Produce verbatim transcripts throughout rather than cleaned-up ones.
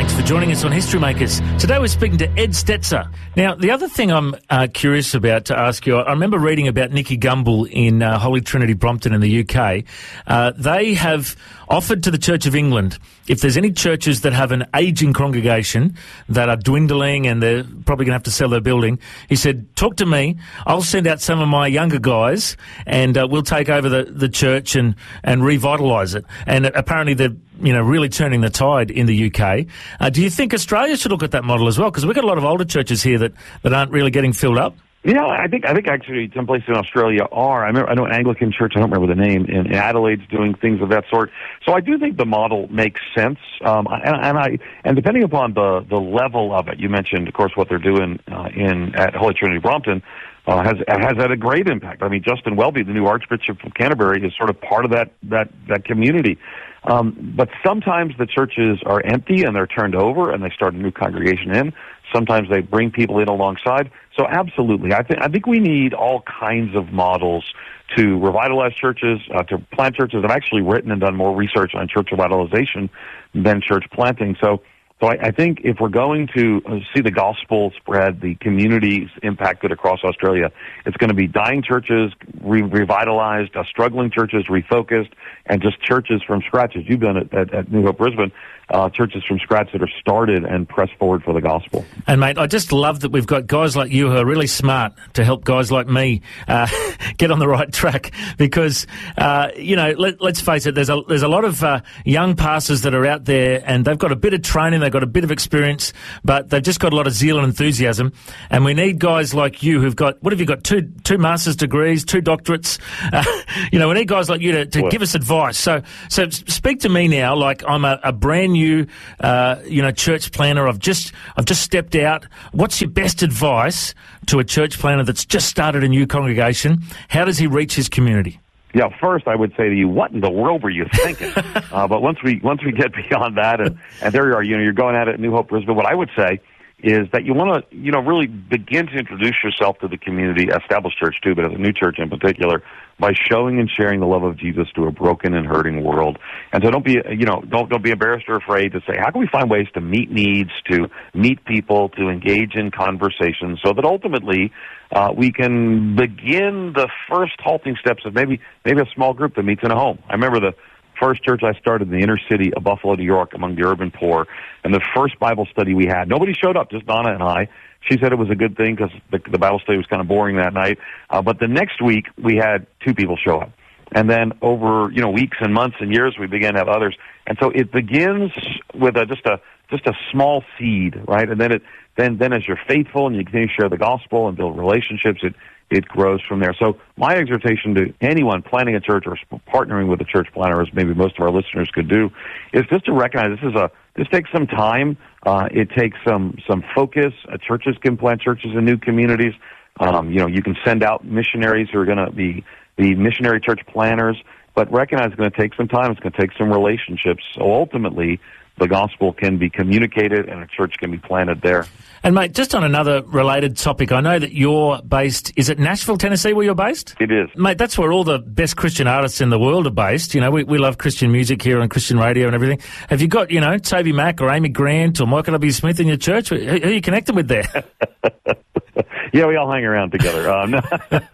Thanks for joining us on History Makers. Today we're speaking to Ed Stetzer. Now, the other thing I'm uh, curious about to ask you, I remember reading about Nicky Gumbel in uh, Holy Trinity Brompton in the U K. Uh, they have offered to the Church of England, if there's any churches that have an ageing congregation that are dwindling and they're probably going to have to sell their building, he said, talk to me, I'll send out some of my younger guys and uh, we'll take over the, the church and, and revitalise it. And apparently they're you know, really turning the tide in the U K. Uh, do you think Australia should look at that model as well? Because we've got a lot of older churches here that, that aren't really getting filled up. You know, I think I think actually some places in Australia are. I remember I know an Anglican church, I don't remember the name, in Adelaide's doing things of that sort. So I do think the model makes sense. Um, and, and I and depending upon the the level of it, you mentioned, of course, what they're doing uh, in at Holy Trinity Brompton. Uh, has has had a great impact. I mean, Justin Welby, the new Archbishop of Canterbury, is sort of part of that that that community. Um, but sometimes the churches are empty and they're turned over and they start a new congregation in. Sometimes they bring people in alongside. So absolutely, I think I think we need all kinds of models to revitalize churches, uh, to plant churches. I've actually written and done more research on church revitalization than church planting. So. So I, I think if we're going to see the gospel spread, the communities impacted across Australia, it's going to be dying churches re- revitalized, uh, struggling churches refocused, and just churches from scratch, as you've done at, at, at New Hope Brisbane, uh, churches from scratch that are started and press forward for the gospel. And, mate, I just love that we've got guys like you who are really smart to help guys like me uh, get on the right track because, uh, you know, let, let's face it, there's a, there's a lot of uh, young pastors that are out there and they've got a bit of training, they've got a bit of experience, but they've just got a lot of zeal and enthusiasm. And we need guys like you who've got, what have you got, two two master's degrees, two doctorates? Uh, you know, we need guys like you to, to give us advice. So so speak to me now like I'm a, a brand new, uh, you know, church planner. I've just, I've just stepped out. What's your best advice to a church planner that's just started a new congregation? How does he reach his community? Yeah, first I would say to you, what in the world were you thinking? uh, but once we once we get beyond that, and, and there you are, you know, you're going at it at New Hope Brisbane. What I would say is that you want to, you know, really begin to introduce yourself to the community, established church too, but as a new church in particular, by showing and sharing the love of Jesus to a broken and hurting world. And so don't be, you know, don't don't be embarrassed or afraid to say, how can we find ways to meet needs, to meet people, to engage in conversations, so that ultimately uh, we can begin the first halting steps of maybe maybe a small group that meets in a home. I remember the first church I started in the inner city of Buffalo, New York, among the urban poor, and the first Bible study we had, nobody showed up, just Donna and I. She said it was a good thing because the, the Bible study was kind of boring that night. Uh, but the next week, we had two people show up. And then over, you know, weeks and months and years, we began to have others. And so it begins with a, just a just a small seed, right? And then it then then as you're faithful and you continue to share the gospel and build relationships, it it grows from there. So my exhortation to anyone planning a church or partnering with a church planner, as maybe most of our listeners could do, is just to recognize this is a this takes some time. Uh, it takes some some focus. Uh, churches can plant churches in new communities. Um, you know, you can send out missionaries who are going to be the missionary church planners, but recognize it's going to take some time. It's going to take some relationships. So ultimately, the gospel can be communicated and a church can be planted there. And, mate, just on another related topic, I know that you're based, is it Nashville, Tennessee, where you're based? It is. Mate, that's where all the best Christian artists in the world are based. You know, we, we love Christian music here on Christian radio and everything. Have you got, you know, Toby Mac or Amy Grant or Michael W. Smith in your church? Who, who are you connected with there? Yeah, we all hang around together. Um, no,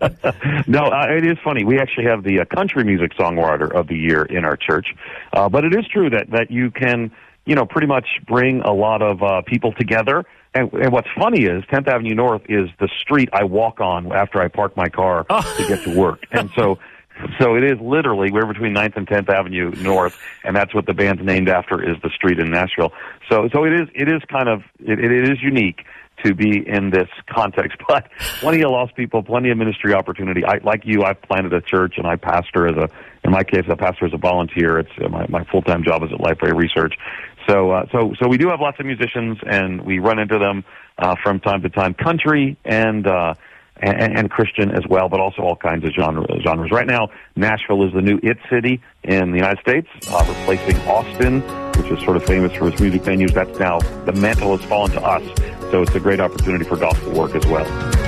no uh, it is funny. We actually have the uh, country music songwriter of the year in our church. Uh, but it is true that, that you can, you know, pretty much bring a lot of uh, people together. And, and what's funny is tenth Avenue North is the street I walk on after I park my car oh. to get to work. And so so it is literally, we're between ninth and tenth Avenue North, and that's what the band's named after, is the street in Nashville. So so it is it is kind of, it, it is unique to be in this context, but plenty of lost people, plenty of ministry opportunity. I, like you, I've planted a church, and I pastor as a, in my case, I pastor as a volunteer. It's uh, my, my full-time job is at Lifeway Research. So, uh, so, so we do have lots of musicians, and we run into them uh, from time to time, country and, uh, and and Christian as well, but also all kinds of genre, genres. Right now, Nashville is the new it city in the United States, uh, replacing Austin, which is sort of famous for its music venues. That's now, the mantle has fallen to us. So it's a great opportunity for gospel work as well.